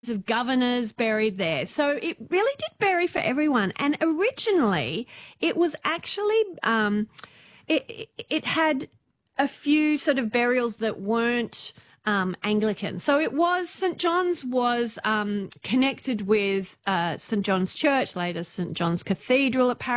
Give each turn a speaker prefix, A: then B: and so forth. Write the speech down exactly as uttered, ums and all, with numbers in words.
A: of governors buried there. So it really did bury for everyone. And originally, it was actually um, it it had a few sort of burials that weren't um, Anglican. So it was Saint John's was um, connected with uh, Saint John's Church, later Saint John's Cathedral at Paris.